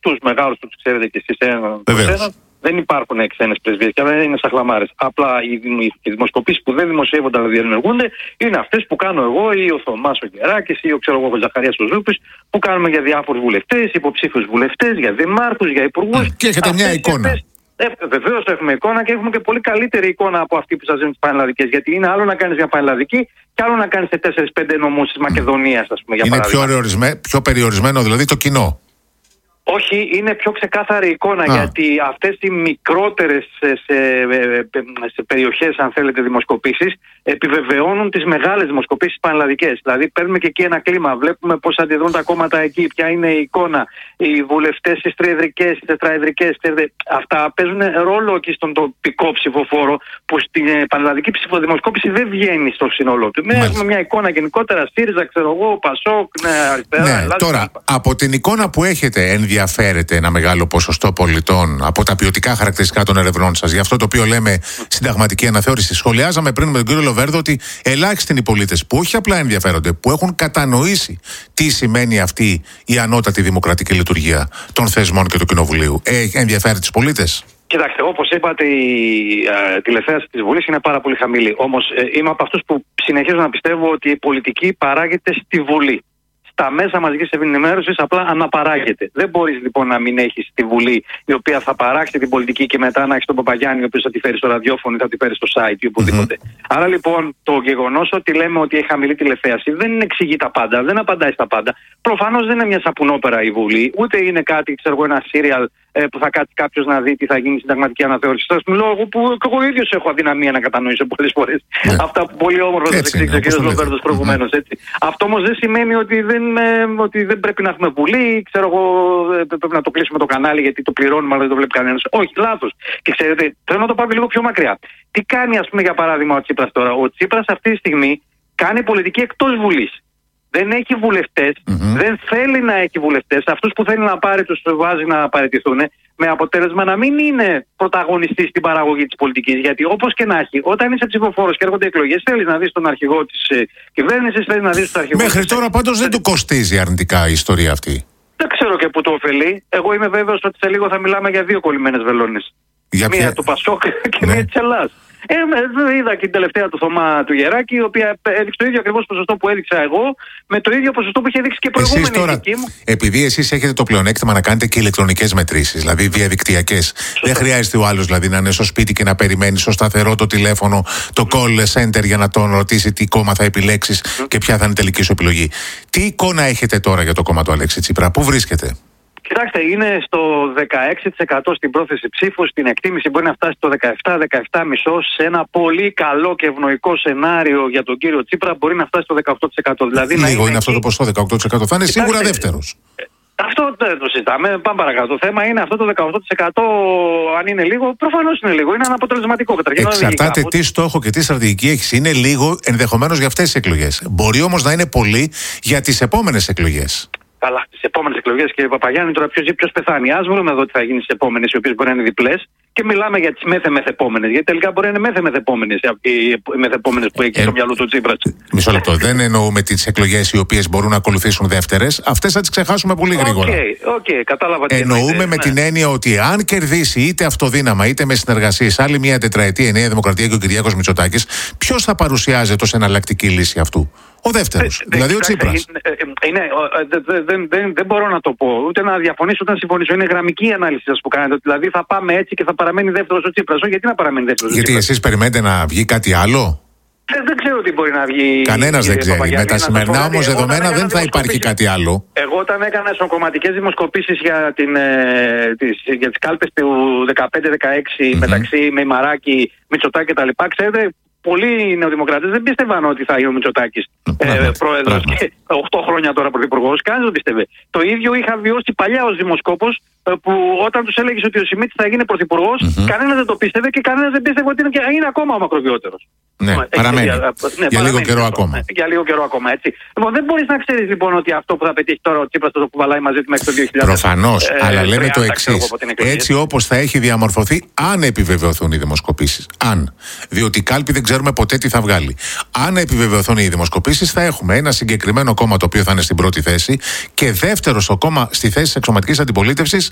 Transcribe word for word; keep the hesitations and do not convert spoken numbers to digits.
γνωστούς μεγάλους, τους ξέρετε και εσείς έναν προς έναν. Δεν υπάρχουν ξένες πρεσβείες και δεν είναι σαν χλαμάρες. Απλά οι, οι δημοσκοπήσεις που δεν δημοσιεύονται αλλά διενεργούνται είναι αυτές που κάνω εγώ ή ο Θωμάς ο Γεράκης ή ο, ξέρω εγώ, ο Ζαχαρίας ο Ζούπης, που κάνουμε για διάφορους βουλευτές, υποψήφιους βουλευτές, για δημάρχους, για υπουργούς. Και έχετε μια εικόνα. Ε, Βεβαίως έχουμε εικόνα και έχουμε και πολύ καλύτερη εικόνα από αυτή που σας δίνουν τις πανελλαδικές. Γιατί είναι άλλο να κάνεις μια πανελλαδική και άλλο να κάνεις σε τέσσερις πέντε νομούς της Μακεδονίας, ας πούμε, για είναι παράδειγμα. πιο, πιο περιορισμένο δηλαδή το κοινό. Όχι, είναι πιο ξεκάθαρη εικόνα. Α. Γιατί αυτές οι μικρότερες σε, σε, σε περιοχές, αν θέλετε, δημοσκοπήσεις επιβεβαιώνουν τις μεγάλες δημοσκοπήσεις πανελλαδικές. Δηλαδή παίρνουμε και εκεί ένα κλίμα, βλέπουμε πώς αντιδρούν τα κόμματα εκεί, ποια είναι η εικόνα, οι βουλευτές στις τριεδρικές, στις τετραεδρικές. Αυτά παίζουν ρόλο εκεί στον τοπικό ψηφοφόρο, που στην πανελλαδική ψηφοδημοσκόπηση δεν βγαίνει στο σύνολό του. Μάλιστα. Έχουμε μια εικόνα γενικότερα, ΣΥΡΙΖΑ, ξέρω εγώ, ΠΑΣΟΚ, ναι, αριστερά. Ναι, Ελλάδα, τώρα, από την εικόνα που έχετε, ενδιαφέρεται ένα μεγάλο ποσοστό πολιτών από τα ποιοτικά χαρακτηριστικά των ερευνών σας, για αυτό το οποίο λέμε συνταγματική αναθεώρηση? Σχολιάζαμε πριν με τον κύριο Λοβέρδο ότι ελάχιστοι είναι οι πολίτες που όχι απλά ενδιαφέρονται, που έχουν κατανοήσει τι σημαίνει αυτή η ανώτατη δημοκρατική λειτουργία των θεσμών και του Κοινοβουλίου. Ε, ενδιαφέρει τους πολίτες? Κοιτάξτε, όπως είπατε, η α, τηλεθέαση της Βουλής είναι πάρα πολύ χαμηλή. Όμως ε, είμαι από αυτούς που συνεχίζω να πιστεύω ότι η πολιτική παράγεται στη Βουλή. Στα μέσα μαζικής ενημέρωσης απλά αναπαράγεται. Δεν μπορείς λοιπόν να μην έχεις τη Βουλή η οποία θα παράξει την πολιτική και μετά να έχεις τον Παπαγιάννη ο οποίος θα τη φέρει στο ραδιόφωνο ή θα τη φέρει στο site ή οπουδήποτε. Mm-hmm. Άρα λοιπόν το γεγονός ότι λέμε ότι έχει χαμηλή τηλεθέαση δεν εξηγεί τα πάντα, δεν απαντάει στα πάντα. Προφανώς δεν είναι μια σαπουνόπερα η Βουλή, ούτε είναι κάτι, ξέρω εγώ, ένα σύριαλ ε, που θα κάτσει κάποιος να δει τι θα γίνει συνταγματική αναθεώρηση. Σας μιλώ εγώ που εγώ ίδιος έχω αδυναμία να κατανοήσω πολλές φορές yeah. αυτά που πολύ όμορφα σας εξήγησε ο κ. Λοβέρδος προηγουμένως. Mm-hmm. Αυτό όμως δεν σημαίνει ότι δεν, ε, ότι δεν πρέπει να έχουμε Βουλή, ξέρω εγώ, ε, πρέπει να το κλείσουμε το κανάλι γιατί το πληρώνουμε αλλά δεν το βλέπει κανένας. Όχι, λάθος. Και ξέρετε, θέλω να το πάμε λίγο πιο μακριά. Τι κάνει, ας πούμε, για παράδειγμα ο Τσίπρας τώρα? Ο Τσίπρας αυτή τη στιγμή κάνει πολιτική εκτός Βουλής. Δεν έχει βουλευτές, mm-hmm. δεν θέλει να έχει βουλευτές. Αυτούς που θέλει να πάρει τους βάζει να παραιτηθούν, με αποτέλεσμα να μην είναι πρωταγωνιστής στην παραγωγή της πολιτικής. Γιατί όπως και να έχει, όταν είσαι ψηφοφόρος και έρχονται εκλογές, θέλεις να δεις τον αρχηγό της ε, κυβέρνησης, θέλεις να δεις τον αρχηγό. Μέχρι της... τώρα πάντως δεν του κοστίζει αρνητικά η ιστορία αυτή. Δεν ξέρω και πού το ωφελεί. Εγώ είμαι βέβαιος ότι σε λίγο θα μιλάμε για δύο κολλημένες βελόνες. Για μία ποια... του Πασόκ και ναι. μία της Ελλάδας. Ε, είδα και την τελευταία του Θωμά του Γεράκη, η οποία έδειξε το ίδιο ακριβώς ποσοστό που έδειξα εγώ, με το ίδιο ποσοστό που είχε δείξει και προηγούμενη εσείς τώρα, δική μου. Επειδή εσείς έχετε το πλεονέκτημα να κάνετε και ηλεκτρονικές μετρήσεις, δηλαδή διαδικτυακές, δεν χρειάζεται ο άλλος δηλαδή να είναι στο σπίτι και να περιμένει στο σταθερό το τηλέφωνο, το call center για να τον ρωτήσει τι κόμμα θα επιλέξεις mm. και ποια θα είναι η τελική σου επιλογή. Τι εικόνα έχετε τώρα για το κόμμα του Αλέξη Τσίπρα, πού βρίσκεται? Κοιτάξτε, είναι στο δεκαέξι τοις εκατό στην πρόθεση ψήφου, στην εκτίμηση μπορεί να φτάσει στο δεκαεπτά δεκαεπτά κόμμα πέντε τοις εκατό. Σε ένα πολύ καλό και ευνοϊκό σενάριο για τον κύριο Τσίπρα μπορεί να φτάσει στο δεκαοκτώ τοις εκατό. Δηλαδή λίγο να είναι είναι αυτό το ποσοστό, δεκαοκτώ τοις εκατό. Θα είναι Κοιτάξτε, σίγουρα δεύτερος. Αυτό δεν το συζητάμε. Πάμε παρακάτω. Το θέμα είναι αυτό το δεκαοκτώ τοις εκατό, αν είναι λίγο, προφανώς είναι λίγο. Είναι αναποτελεσματικό. Εξαρτάται τι στόχο και τι στρατηγική έχει. Είναι λίγο ενδεχομένως για αυτές τις εκλογές. Μπορεί όμως να είναι πολύ για τις επόμενες εκλογές. Καλά, στις επόμενες εκλογές, κύριε Παπαγιάννη, τώρα ποιος ζει, ποιος πεθάνει. Ας βρούμε εδώ τι θα γίνει στις επόμενες, οι οποίες μπορεί να είναι διπλές, και μιλάμε για τις μέθε μεθεπόμενες. Γιατί τελικά μπορεί να είναι μέθε μεθεπόμενες οι μεθεπόμενες που έχει ε, στο μυαλό του Τσίπρα. Μισό λεπτό. Δεν εννοούμε τις εκλογές οι οποίες μπορούν να ακολουθήσουν δεύτερες. Αυτές θα τις ξεχάσουμε πολύ γρήγορα. Οκ, okay, okay, κατάλαβα τι εννοούμε εννοείται, με ναι. την έννοια ότι αν κερδίσει είτε αυτοδύναμα είτε με συνεργασίες άλλη μια τετραετία η Νέα Δημοκρατία και ο Κυριάκος Μητσοτάκης, ποιος θα παρουσιάζεται ως εναλλακτική λύση αυτού? Ο δεύτερος, ε, δηλαδή ο Τσίπρας. Δεν δεν μπορώ να το πω, ούτε να διαφωνήσω ούτε να συμφωνήσω. Είναι γραμμική η ανάλυση σας που κάνετε. Δηλαδή θα πάμε έτσι και θα παραμένει δεύτερος ο Τσίπρας. Γιατί να παραμένει δεύτερος? Γιατί εσείς περιμένετε να βγει κάτι άλλο? Δεν, δεν ξέρω τι μπορεί να βγει. Κανένας δεν ξέρει. Με τα σημερινά όμως δεδομένα δεν θα υπάρχει κάτι άλλο. Εγώ όταν έκανα εσωκομματικές δημοσκοπήσεις για, την, ε, τις, για τις κάλπες του δεκαπέντε δεκαέξι mm-hmm. μεταξύ Μεϊμαράκη, Μητσοτάκη κτλ. Ξέρετε, πολλοί νεοδημοκράτες δεν πίστευαν ότι θα είναι ο Μητσοτάκης ε, πρόεδρος και οκτώ χρόνια τώρα πρωθυπουργός. Κανείς δεν πίστευε. Το ίδιο είχα βιώσει παλιά ως δημοσκόπος, που όταν τους έλεγες ότι ο Σιμίτης θα γίνει πρωθυπουργός, mm-hmm. κανένας δεν το πίστευε και κανένας δεν πίστευε ότι είναι, είναι ακόμα ο μακροβιότερος. Ναι, Έχει, παραμένει. Για, ναι, για παραμένει λίγο καιρό αυτό. ακόμα. Για λίγο καιρό ακόμα, έτσι. Λοιπόν, δεν μπορείς να ξέρεις λοιπόν ότι αυτό που θα πετύχει τώρα ο Τσίπρας θα το κουβαλάει μαζί του μέχρι το δύο χιλιάδες. Προφανώς, ε, αλλά λέμε το εξής. Έτσι, έτσι όπως θα έχει διαμορφωθεί, αν επιβεβαιωθούν οι δημοσκοπήσεις. Αν. Διότι η κάλπη δεν ξέρουμε ποτέ τι θα βγάλει. Αν επιβεβαιωθούν οι δημοσκοπήσεις, θα έχουμε ένα συγκεκριμένο κόμμα το οποίο θα είναι στην πρώτη θέση και δεύτερο στο κόμμα στη θέση της εξωματικής αντιπολίτευσης